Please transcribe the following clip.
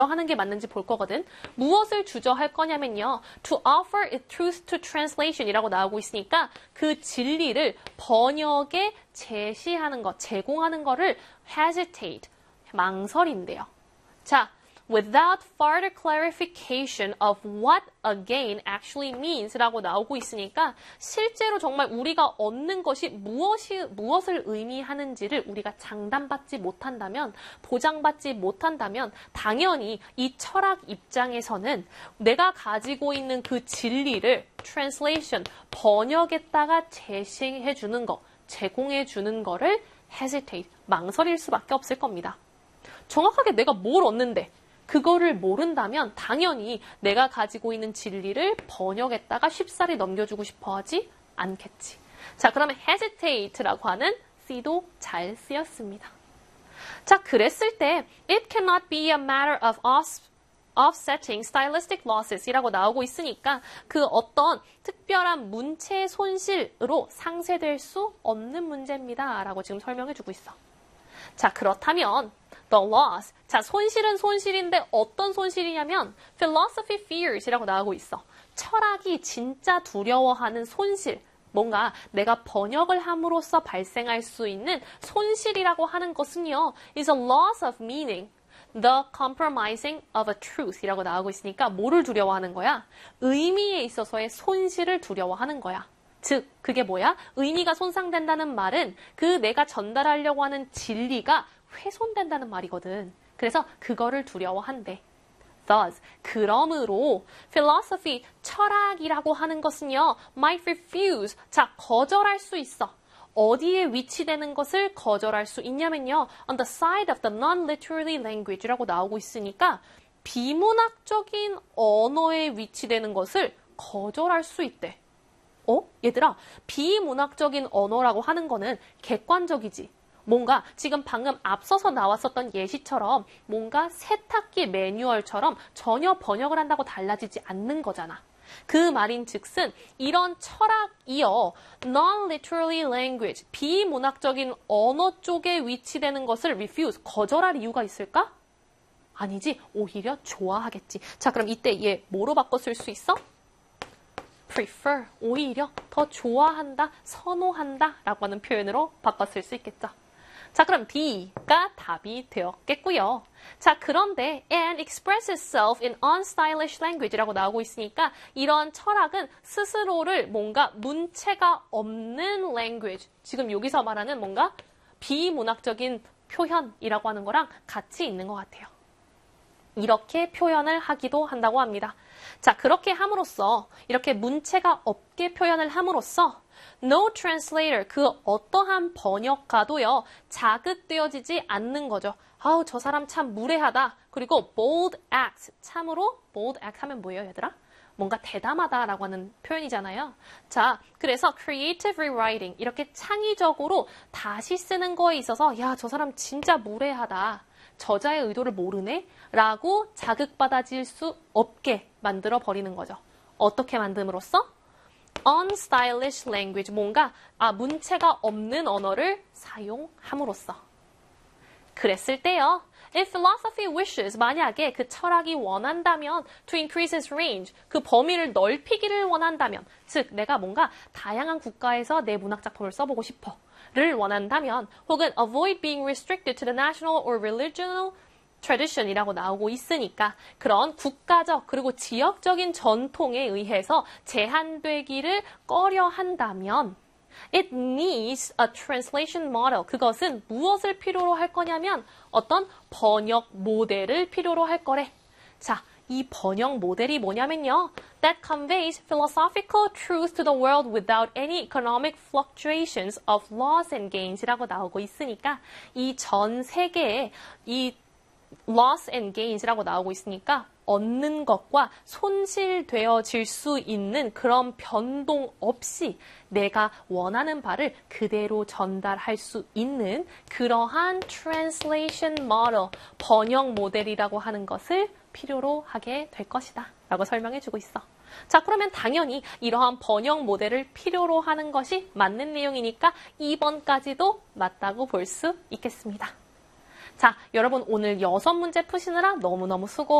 하는 게 맞는지 볼 거거든. 무엇을 주저할 거냐면요. To offer a truth to translation 이라고 나오고 있으니까 그 진리를 번역에 제시하는 것, 제공하는 거를 hesitate, 망설인대요. 자, without further clarification of what again actually means 라고 나오고 있으니까 실제로 정말 우리가 얻는 것이 무엇을 의미하는지를 우리가 장담받지 못한다면, 보장받지 못한다면 당연히 이 철학 입장에서는 내가 가지고 있는 그 진리를 translation, 번역에다가 제시해 주는 거, 제공해 주는 거를 hesitate, 망설일 수밖에 없을 겁니다. 정확하게 내가 뭘 얻는데 그거를 모른다면 당연히 내가 가지고 있는 진리를 번역에다가 쉽사리 넘겨주고 싶어 하지 않겠지. 자, 그러면 hesitate라고 하는 C도 잘 쓰였습니다. 자, 그랬을 때 it cannot be a matter of offsetting stylistic losses 이라고 나오고 있으니까 그 어떤 특별한 문체 손실으로 상쇄될 수 없는 문제입니다. 라고 지금 설명해 주고 있어. 자, 그렇다면 the loss. 자, 손실은 손실인데 어떤 손실이냐면 philosophy fears 이라고 나오고 있어. 철학이 진짜 두려워하는 손실. 뭔가 내가 번역을 함으로써 발생할 수 있는 손실이라고 하는 것은요. is a loss of meaning. The compromising of a truth 이라고 나오고 있으니까 뭐를 두려워하는 거야? 의미에 있어서의 손실을 두려워하는 거야. 즉, 그게 뭐야? 의미가 손상된다는 말은 그 내가 전달하려고 하는 진리가 훼손된다는 말이거든. 그래서 그거를 두려워한대. Thus, 그러므로 philosophy, 철학이라고 하는 것은요, might refuse, 자, 거절할 수 있어. 어디에 위치되는 것을 거절할 수 있냐면요, on the side of the non-literary language라고 나오고 있으니까 비문학적인 언어에 위치되는 것을 거절할 수 있대. 얘들아, 비문학적인 언어라고 하는 거는 객관적이지. 뭔가 지금 방금 앞서서 나왔었던 예시처럼 뭔가 세탁기 매뉴얼처럼 전혀 번역을 한다고 달라지지 않는 거잖아. 그 말인 즉슨 이런 철학이요, non-literary language, 비문학적인 언어 쪽에 위치되는 것을 refuse, 거절할 이유가 있을까? 아니지, 오히려 좋아하겠지. 자, 그럼 이때 얘 뭐로 바꿔 쓸 수 있어? prefer, 오히려 더 좋아한다, 선호한다 라고 하는 표현으로 바꿔 쓸 수 있겠죠. 자, 그럼 D가 답이 되었겠고요. 자, 그런데 and express itself in unstylish language라고 나오고 있으니까 이런 철학은 스스로를 뭔가 문체가 없는 language, 지금 여기서 말하는 뭔가 비문학적인 표현이라고 하는 거랑 같이 있는 것 같아요. 이렇게 표현을 하기도 한다고 합니다. 자, 그렇게 함으로써, 이렇게 문체가 없게 표현을 함으로써 no translator, 그 어떠한 번역가도요, 자극되어지지 않는 거죠. 아우, 저 사람 참 무례하다. 그리고 bold act, 참으로 bold act 하면 뭐예요, 얘들아? 뭔가 대담하다라고 하는 표현이잖아요. 자, 그래서 creative rewriting, 이렇게 창의적으로 다시 쓰는 거에 있어서 야, 저 사람 진짜 무례하다. 저자의 의도를 모르네? 라고 자극받아질 수 없게 만들어 버리는 거죠. 어떻게 만듦으로써? unstylish language, 뭔가 문체가 없는 언어를 사용함으로써. 그랬을 때요, if philosophy wishes, 만약에 그 철학이 원한다면 to increase its range, 그 범위를 넓히기를 원한다면, 즉 내가 뭔가 다양한 국가에서 내 문학작품을 써보고 싶어 를 원한다면, 혹은 avoid being restricted to the national or regional tradition이라고 나오고 있으니까 그런 국가적 그리고 지역적인 전통에 의해서 제한되기를 꺼려 한다면 it needs a translation model. 그것은 무엇을 필요로 할 거냐면 어떤 번역 모델을 필요로 할 거래. 자, 이 번역 모델이 뭐냐면요. That conveys philosophical truth to the world without any economic fluctuations of loss and gains 이라고 나오고 있으니까 이 전 세계에 이 loss and gains라고 나오고 있으니까 얻는 것과 손실되어질 수 있는 그런 변동 없이 내가 원하는 바를 그대로 전달할 수 있는 그러한 translation model, 번역 모델이라고 하는 것을 필요로 하게 될 것이다 라고 설명해주고 있어. 자, 그러면 당연히 이러한 번역 모델을 필요로 하는 것이 맞는 내용이니까 2번까지도 맞다고 볼 수 있겠습니다. 자, 여러분 오늘 6문제 푸시느라 너무너무 수고